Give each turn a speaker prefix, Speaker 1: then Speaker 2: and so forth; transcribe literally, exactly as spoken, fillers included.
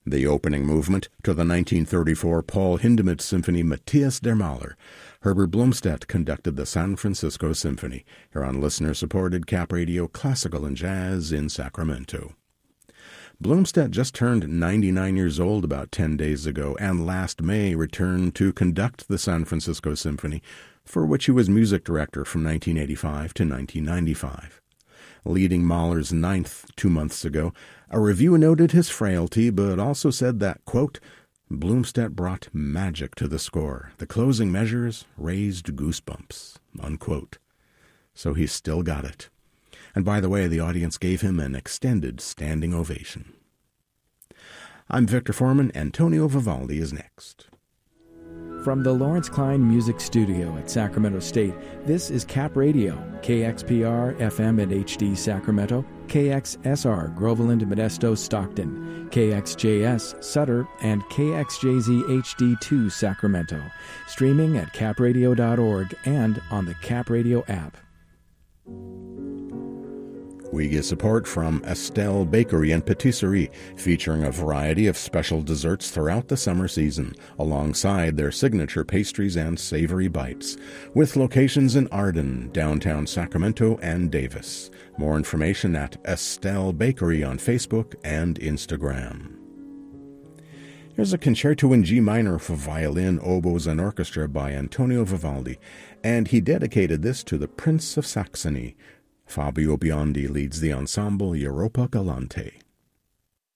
Speaker 1: The opening movement to the nineteen thirty-four Paul Hindemith Symphony Matthias der Maler. Herbert Blomstedt conducted the San Francisco Symphony, here on listener-supported Cap Radio Classical and Jazz in Sacramento. Blomstedt just turned ninety-nine years old about ten days ago, and last May returned to conduct the San Francisco Symphony, for which he was music director from nineteen eighty-five to nineteen ninety-five. Leading Mahler's ninth two months ago, a review noted his frailty, but also said that, quote, Blomstedt brought magic to the score. The closing measures raised goosebumps, unquote. So he's still got it. And by the way, the audience gave him an extended standing ovation. I'm Victor Foreman. Antonio Vivaldi is next.
Speaker 2: From the Lawrence Klein Music Studio at Sacramento State, this is Cap Radio, K X P R F M and H D Sacramento, K X S R Groveland, Modesto, Stockton, K X J S Sutter, and K X J Z H D two Sacramento. Streaming at cap radio dot org and on the Cap Radio app.
Speaker 1: We get support from Estelle Bakery and Patisserie, featuring a variety of special desserts throughout the summer season, alongside their signature pastries and savory bites, with locations in Arden, downtown Sacramento, and Davis. More information at Estelle Bakery on Facebook and Instagram. Here's a concerto in G minor for violin, oboes, and orchestra by Antonio Vivaldi, and he dedicated this to the Prince of Saxony. Fabio Biondi leads the ensemble Europa Galante.